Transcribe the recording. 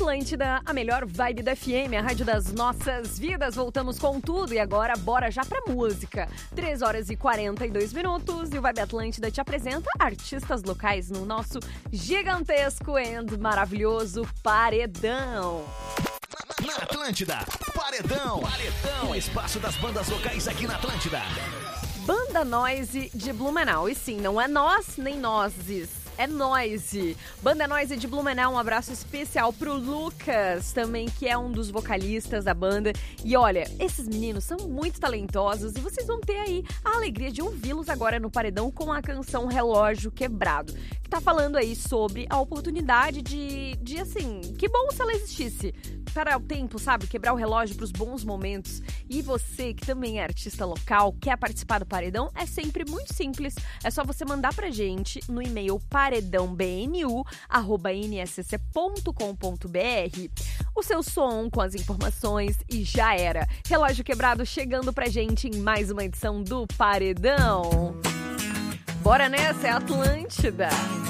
Atlântida, a melhor vibe da FM, a rádio das nossas vidas. Voltamos com tudo e agora bora já pra música. 3 horas e 42 minutos e o Vibe Atlântida te apresenta artistas locais no nosso gigantesco e maravilhoso Paredão. Na Atlântida, Paredão. O espaço das bandas locais aqui na Atlântida. Banda Noise de Blumenau. E sim, não é nós nem nozes. É Noise. Banda Noise de Blumenau, um abraço especial pro Lucas, também, que é um dos vocalistas da banda. E olha, esses meninos são muito talentosos e vocês vão ter aí a alegria de ouvi-los agora no Paredão com a canção Relógio Quebrado, que tá falando aí sobre a oportunidade de assim, que bom se ela existisse. Para o tempo, sabe? Quebrar o relógio pros bons momentos. E você, que também é artista local, quer participar do Paredão, é sempre muito simples. É só você mandar pra gente no e-mail paredãobnu@nsc.com.br o seu som com as informações e já era. Relógio Quebrado chegando pra gente em mais uma edição do Paredão. Bora nessa, é Atlântida.